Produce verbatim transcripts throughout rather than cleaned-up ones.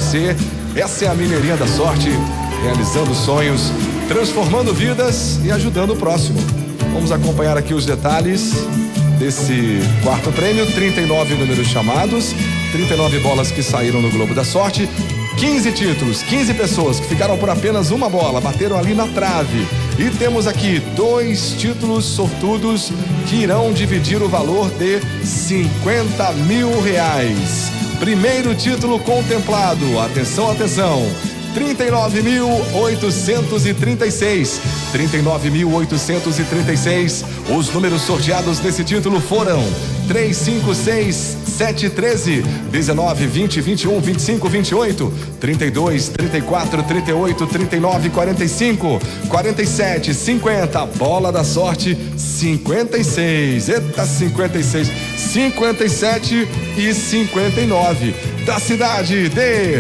você. Essa é a Mineirinha da Sorte, realizando sonhos, transformando vidas e ajudando o próximo. Vamos acompanhar aqui os detalhes desse quarto prêmio. trinta e nove números chamados, trinta e nove bolas que saíram no Globo da Sorte, quinze títulos, quinze pessoas que ficaram por apenas uma bola, bateram ali na trave. E temos aqui dois títulos sortudos que irão dividir o valor de cinquenta mil reais. Primeiro título contemplado, atenção, atenção, trinta e nove mil oitocentos e trinta e seis. trinta e nove mil oitocentos e trinta e seis. Os números sorteados desse título foram três, cinco, seis, sete, treze, dezenove, vinte, vinte e um, vinte e cinco, vinte e oito, trinta e dois, trinta e quatro, trinta e oito, trinta e nove, quarenta e cinco, quarenta e sete, cinquenta. Bola da Sorte, cinquenta e seis. Eita, cinquenta e seis. cinquenta e sete e cinquenta e nove. Da cidade de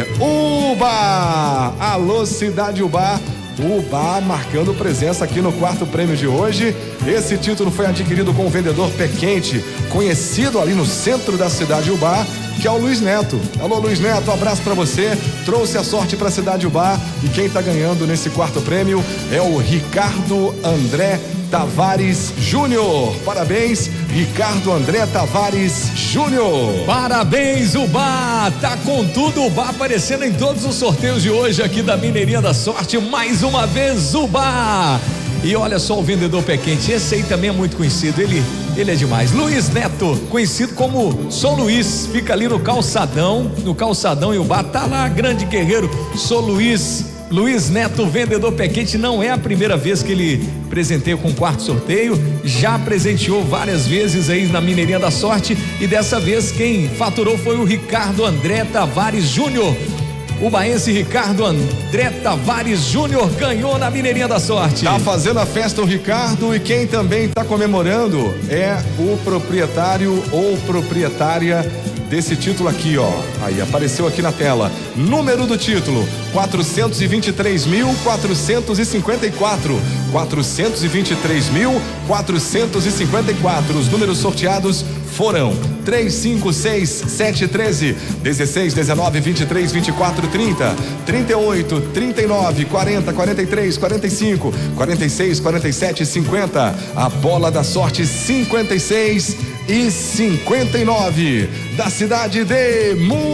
Ubá. Alô, cidade Ubá. Ubá marcando presença aqui no quarto prêmio de hoje. Esse título foi adquirido com o vendedor Pé Quente, conhecido ali no centro da cidade Ubá, que é o Luiz Neto. Alô, Luiz Neto, um abraço pra você. Trouxe a sorte pra cidade Ubá. E quem tá ganhando nesse quarto prêmio é o Ricardo André Tavares Júnior. Parabéns, Ricardo André Tavares Júnior. Parabéns, Ubá. Tá com tudo, Ubá aparecendo em todos os sorteios de hoje aqui da Mineirinha da Sorte. Mais uma vez, Ubá. E olha só o vendedor Pé Quente, esse aí também é muito conhecido, ele, ele é demais. Luiz Neto, conhecido como Sou Luiz, fica ali no calçadão, no calçadão em Ubá, tá lá, grande guerreiro, Sou Luiz. Luiz Neto, vendedor Pé Quente, não é a primeira vez que ele presenteia com o quarto sorteio, já presenteou várias vezes aí na Mineirinha da Sorte e dessa vez quem faturou foi o Ricardo André Tavares Júnior. O baense Ricardo André Tavares Júnior ganhou na Mineirinha da Sorte. Tá fazendo a festa o Ricardo e quem também tá comemorando é o proprietário ou proprietária desse título aqui, ó. Aí apareceu aqui na tela. Número do título: quatrocentos e vinte e três mil, quatrocentos e cinquenta e quatro. quatrocentos e vinte e três mil, quatrocentos e cinquenta e quatro. Os números sorteados foram três, cinco, seis, sete, treze, dezesseis, dezenove, vinte e três, vinte e quatro, trinta, trinta e oito, trinta e nove, quarenta, quarenta e três, quarenta e cinco, quarenta e seis, quarenta e sete, cinquenta. A bola da sorte, cinquenta e seis e cinquenta e nove. Da cidade de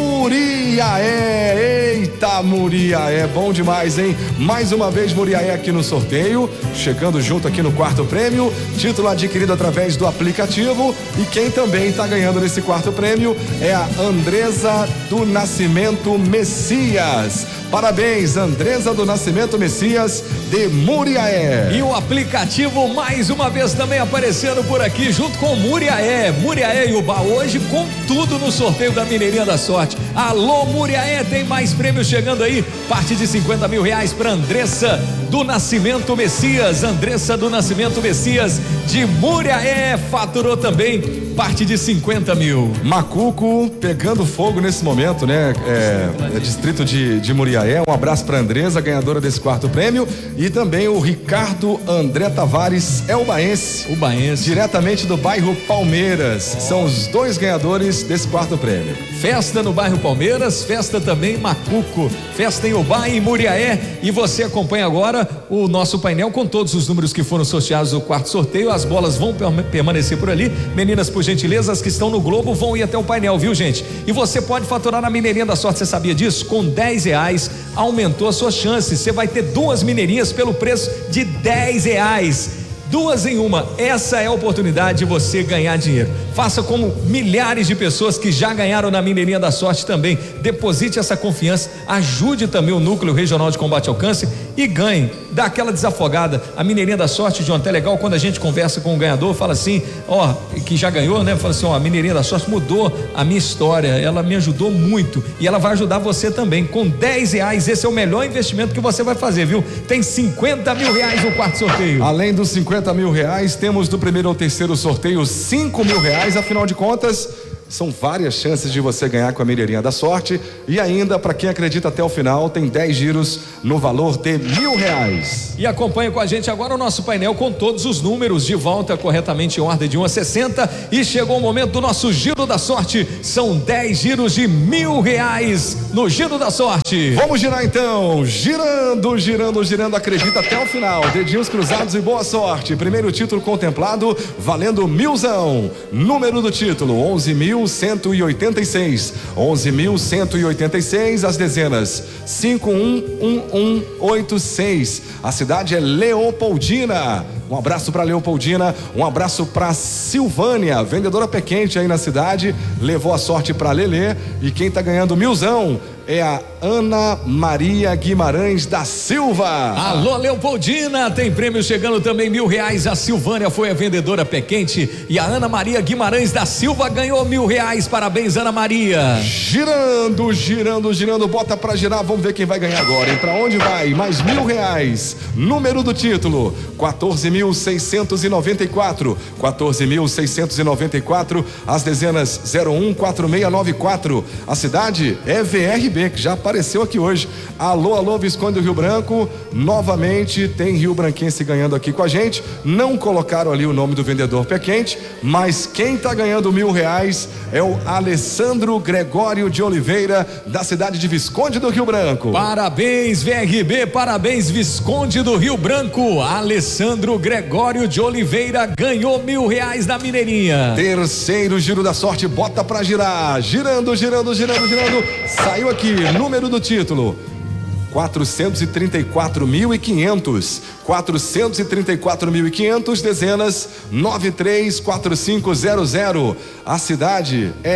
Muriaé. Eita, Muriaé, bom demais, hein? Mais uma vez Muriaé aqui no sorteio, chegando junto aqui no quarto prêmio, título adquirido através do aplicativo. E quem também está ganhando nesse quarto prêmio é a Andresa do Nascimento Messias. Parabéns, Andresa do Nascimento Messias de Muriaé. E o aplicativo mais uma vez também aparecendo por aqui junto com Muriaé. Muriaé e Ubá hoje com tudo no sorteio da Mineirinha da Sorte. Alô, Muriaé, tem mais prêmios chegando aí. Parte de cinquenta mil reais para Andressa do Nascimento Messias. Andressa do Nascimento Messias de Muriaé faturou também parte de cinquenta mil. Macuco pegando fogo nesse momento, né? É, é distrito de, de Muriaé. Um abraço para Andresa, ganhadora desse quarto prêmio, e também o Ricardo André Tavares, é o baense. O baense. Diretamente do bairro Palmeiras. Oh. São os dois ganhadores desse quarto prêmio. Festa no bairro Palmeiras, festa também Macuco, festa em Ubá e em Muriaé. E você acompanha agora o nosso painel com todos os números que foram sorteados no quarto sorteio. As bolas vão permanecer por ali. Meninas, por gentileza, as que estão no Globo vão ir até o painel, viu, gente? E você pode faturar na Mineirinha da Sorte, você sabia disso? Com dez reais aumentou a sua chance. Você vai ter duas mineirinhas pelo preço de dez reais. Duas em uma, essa é a oportunidade de você ganhar dinheiro. Faça como milhares de pessoas que já ganharam na Mineirinha da Sorte também. Deposite essa confiança, ajude também o Núcleo Regional de Combate ao Câncer e ganhe, dá aquela desafogada. A Mineirinha da Sorte, John, até legal quando a gente conversa com o ganhador, fala assim, ó, que já ganhou, né? Fala assim, ó, a Mineirinha da Sorte mudou a minha história, ela me ajudou muito e ela vai ajudar você também. Com dez reais, esse é o melhor investimento que você vai fazer, viu? Tem cinquenta mil reais no quarto sorteio. Além dos cinquenta mil reais, temos do primeiro ao terceiro sorteio cinco mil reais, afinal de contas, São várias chances de você ganhar com a Mineirinha da Sorte. E ainda, para quem acredita até o final, tem dez giros no valor de mil reais. E acompanha com a gente agora o nosso painel com todos os números de volta corretamente em ordem de um a sessenta. E chegou o momento do nosso Giro da Sorte. São dez giros de mil reais no Giro da Sorte. Vamos girar então. Girando, girando, girando. Acredita até o final. Dedinhos cruzados e boa sorte. Primeiro título contemplado, valendo milzão. Número do título: onze mil cento e oitenta e seis. onze mil cento e oitenta e seis. As dezenas: cinco um um um oito seis. A cidade é Leopoldina. Um abraço para Leopoldina, um abraço para Silvânia, vendedora pé quente aí na cidade, levou a sorte para Lelê. E quem tá ganhando milzão é a Ana Maria Guimarães da Silva. Alô, Leopoldina, tem prêmio chegando também, mil reais. A Silvânia foi a vendedora pé quente e a Ana Maria Guimarães da Silva ganhou mil reais. Parabéns, Ana Maria. Girando, girando, girando, bota pra girar, vamos ver quem vai ganhar agora, hein? Pra onde vai? Mais mil reais. Número do título: quatorze mil seiscentos e noventa e quatro. quatorze mil seiscentos e noventa e quatro. As dezenas: zero um quatro seis nove quatro. A cidade é V R B, que já apareceu aqui hoje. Alô, alô, Visconde do Rio Branco. Novamente tem Rio Branquense ganhando aqui com a gente. Não colocaram ali o nome do vendedor pé quente, mas quem tá ganhando mil reais é o Alessandro Gregório de Oliveira, da cidade de Visconde do Rio Branco. Parabéns, V R B, parabéns, Visconde do Rio Branco. Alessandro Gregório de Oliveira ganhou mil reais na Mineirinha. Terceiro giro da sorte, bota pra girar. Girando, girando, girando, girando. Saiu aqui, número do título: quatrocentos e trinta e quatro mil e quinhentos. quatrocentos e trinta e quatro mil e quinhentos, dezenas: nove três quatro cinco zero zero. A cidade é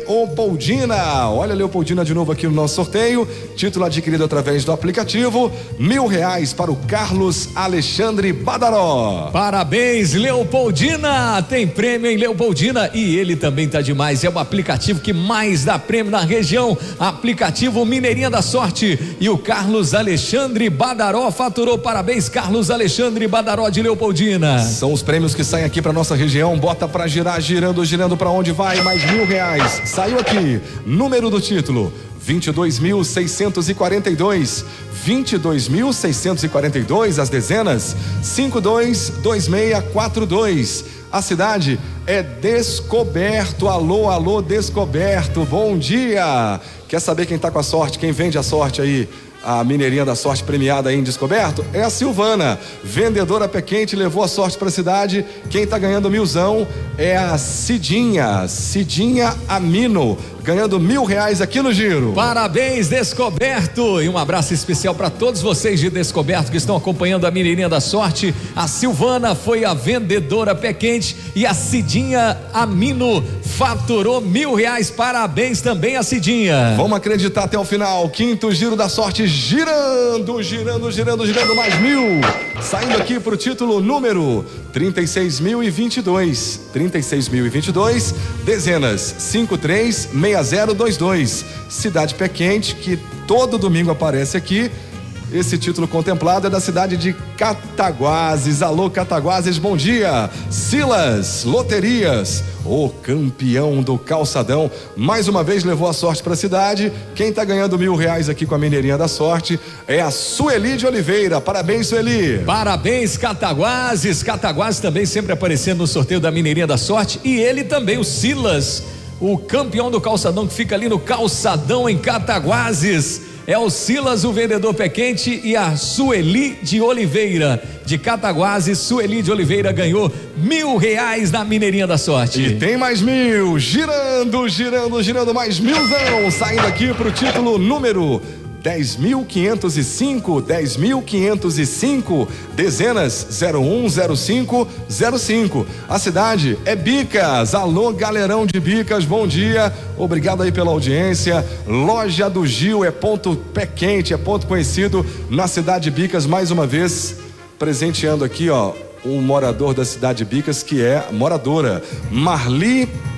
Leopoldina. Olha a Leopoldina de novo aqui no nosso sorteio. Título adquirido através do aplicativo. Mil reais para o Carlos Alexandre Badaró. Parabéns, Leopoldina. Tem prêmio em Leopoldina e ele também tá demais. É o aplicativo que mais dá prêmio na região. Aplicativo Mineirinha da Sorte. E o Carlos Alexandre Badaró faturou. Parabéns, Carlos Alexandre Badaró de Leopoldina. São os prêmios que saem aqui para nossa região. Bota para girar, girando, girando. Para onde vai? Mais mil reais. Saiu aqui. Número do título: vinte e dois mil seiscentos e quarenta e dois. vinte e dois mil seiscentos e quarenta e dois. As dezenas: cinco dois dois seis quatro dois. A cidade é Descoberto. Alô, alô, Descoberto. Bom dia. Quer saber quem tá com a sorte? Quem vende a sorte aí? A Mineirinha da Sorte premiada aí em Descoberto é a Silvana, vendedora pé quente, levou a sorte para a cidade. Quem tá ganhando milzão é a Cidinha, Cidinha Amino, ganhando mil reais aqui no Giro. Parabéns, Descoberto, e um abraço especial para todos vocês de Descoberto que estão acompanhando a Mineirinha da Sorte. A Silvana foi a vendedora pé quente e a Cidinha Amino faturou mil reais. Parabéns também a Cidinha. Vamos acreditar até o final. Quinto Giro da Sorte, girando, girando, girando, girando, mais mil. Saindo aqui pro título número trinta e seis mil e vinte e dois. trinta e seis mil e vinte e dois. Dezenas: cinco três seis zero dois dois. Cidade pé quente, que todo domingo aparece aqui. Esse título contemplado é da cidade de Cataguases. Alô, Cataguases, bom dia. Silas Loterias, o campeão do calçadão, mais uma vez levou a sorte para a cidade. Quem tá ganhando mil reais aqui com a Mineirinha da Sorte é a Sueli de Oliveira. Parabéns, Sueli. Parabéns, Cataguases. Cataguases também sempre aparecendo no sorteio da Mineirinha da Sorte. E ele também, o Silas, o campeão do calçadão, que fica ali no calçadão em Cataguases. É o Silas, o vendedor pé quente, e a Sueli de Oliveira, de Cataguases. Sueli de Oliveira ganhou mil reais na Mineirinha da Sorte. E tem mais mil, girando, girando, girando, mais milzão, saindo aqui pro título número dez mil quinhentos e cinco, dez mil quinhentos e cinco, dezenas: zero um zero cinco zero cinco. A cidade é Bicas. Alô, galerão de Bicas, bom dia, obrigado aí pela audiência. Loja do Gil é ponto pé quente, é ponto conhecido na cidade de Bicas, mais uma vez presenteando aqui, ó, um morador da cidade de Bicas, que é moradora Marli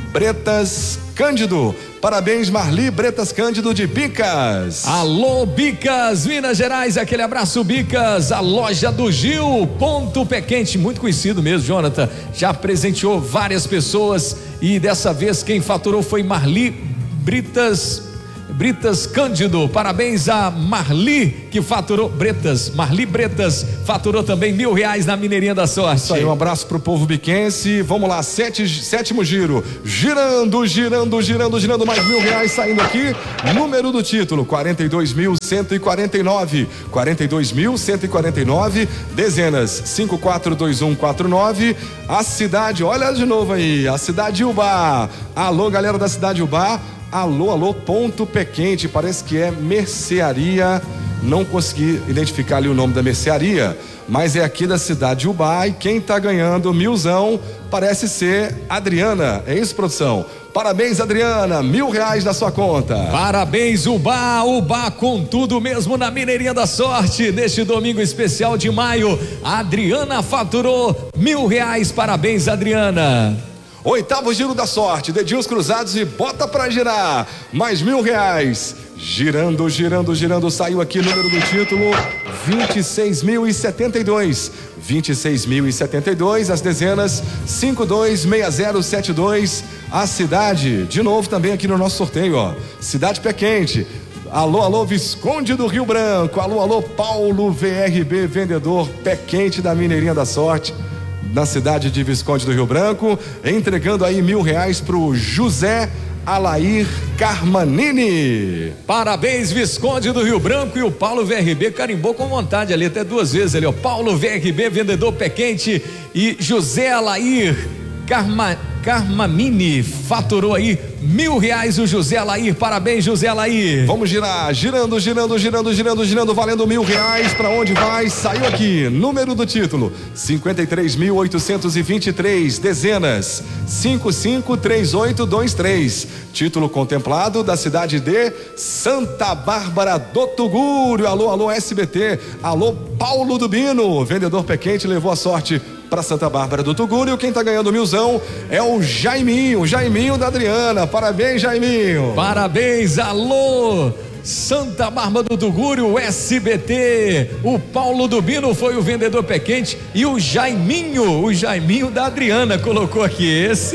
Bretas Cândido. Parabéns, Marli Bretas Cândido de Bicas. Alô, Bicas, Minas Gerais, aquele abraço, Bicas. A loja do Gil, ponto pé quente, muito conhecido mesmo, Jonathan. Já presenteou várias pessoas e dessa vez quem faturou foi Marli Bretas Bretas Cândido. Parabéns a Marli, que faturou, Bretas, Marli Bretas, faturou também mil reais na Mineirinha da Sorte. Isso aí, um abraço pro povo biquense. Vamos lá, sete, sétimo giro. Girando, girando, girando, girando, mais mil reais saindo aqui. Número do título: quarenta e dois mil cento e quarenta e nove. quarenta e dois mil cento e quarenta e nove. Dezenas: cinco quatro dois um quatro nove. A cidade, olha de novo aí, a cidade Ubá. Alô, galera da cidade Ubá. Alô, alô, ponto pé quente, parece que é mercearia, não consegui identificar ali o nome da mercearia, mas é aqui da cidade de Ubá e quem tá ganhando milzão parece ser Adriana, é isso, produção? Parabéns, Adriana, mil reais na sua conta. Parabéns, Ubá, Ubá com tudo mesmo na Mineirinha da Sorte, neste domingo especial de maio, a Adriana faturou mil reais, parabéns, Adriana. Oitavo giro da sorte, dedinhos cruzados e bota pra girar, mais mil reais, girando, girando, girando, saiu aqui o número do título, vinte e seis mil e setenta e dois, vinte e seis mil e setenta e dois, as dezenas, cinco dois seis zero sete dois, a cidade, de novo também aqui no nosso sorteio, ó, cidade pé quente. Alô, alô, Visconde do Rio Branco, alô, alô, Paulo V R B, vendedor pé quente da Mineirinha da Sorte, na cidade de Visconde do Rio Branco, entregando aí mil reais pro José Alair Carmanini. Parabéns, Visconde do Rio Branco, e o Paulo V R B carimbou com vontade ali, até duas vezes ali, ó. Paulo V R B, vendedor pé quente, e José Alair Carma, Carmamini faturou aí mil reais o José Alair. Parabéns, José Alair. Vamos girar, girando, girando, girando, girando, girando, valendo mil reais. Pra onde vai? Saiu aqui, número do título: cinquenta e três mil oitocentos e vinte e três, dezenas, cinco cinco três oito dois três. Título contemplado da cidade de Santa Bárbara do Tugúrio. Alô, alô, S B T. Alô, Paulo Dubino, vendedor pé quente, levou a sorte para Santa Bárbara do Tugúrio. Quem tá ganhando milzão é o Jaiminho, Jaiminho da Adriana. Parabéns, Jaiminho. Parabéns, alô, Santa Bárbara do Tugúrio, S B T. O Paulo Dubino foi o vendedor pé quente e o Jaiminho, o Jaiminho da Adriana colocou aqui esse.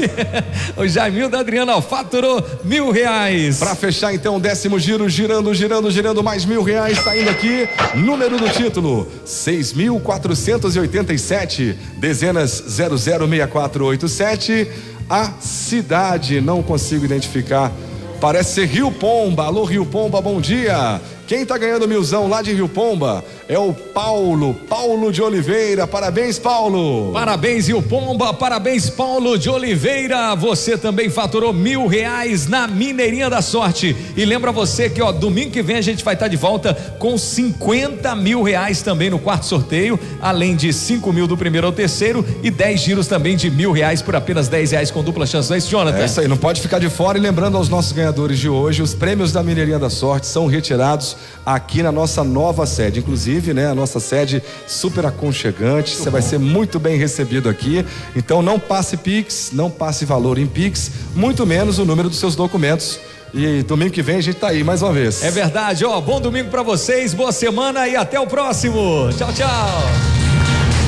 O Jaiminho da Adriana, ó, faturou mil reais. Para fechar então o décimo giro, girando, girando, girando, mais mil reais saindo aqui. Número do título: seis mil quatrocentos e oitenta e sete, dezenas zero zero seis quatro oito sete. A cidade, não consigo identificar. Parece ser Rio Pomba. Alô, Rio Pomba, bom dia. Quem tá ganhando milzão lá de Rio Pomba é o Paulo, Paulo de Oliveira. Parabéns, Paulo. Parabéns, Rio Pomba, parabéns, Paulo de Oliveira. Você também faturou mil reais na Mineirinha da Sorte. E lembra você que, ó, domingo que vem a gente vai estar de volta com cinquenta mil reais também no quarto sorteio, além de cinco mil do primeiro ao terceiro e dez giros também de mil reais por apenas dez reais com dupla chance. Não é isso, Jonathan? É isso aí, não pode ficar de fora. E lembrando aos nossos ganhadores de hoje, os prêmios da Mineirinha da Sorte são retirados aqui na nossa nova sede, inclusive, né, a nossa sede super aconchegante. Você vai ser muito bem recebido aqui. Então não passe Pix, não passe valor em Pix, muito menos o número dos seus documentos. E domingo que vem a gente tá aí mais uma vez. É verdade, ó, bom domingo pra vocês, boa semana e até o próximo. Tchau, tchau.